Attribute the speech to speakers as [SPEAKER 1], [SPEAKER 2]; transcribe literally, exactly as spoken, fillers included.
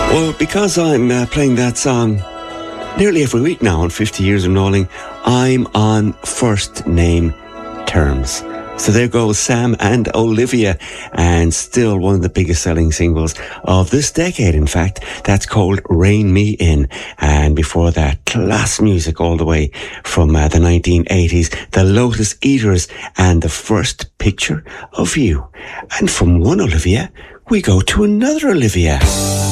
[SPEAKER 1] Well, because I'm uh, playing that song nearly every week now on fifty years of Knowling, I'm on first name terms. So there goes Sam and Olivia, and still one of the biggest selling singles of this decade, in fact. That's called Rein Me In. And before that, class music all the way from uh, the nineteen eighties, the Lotus Eaters and The First Picture of You. And from one Olivia, we go to another Olivia.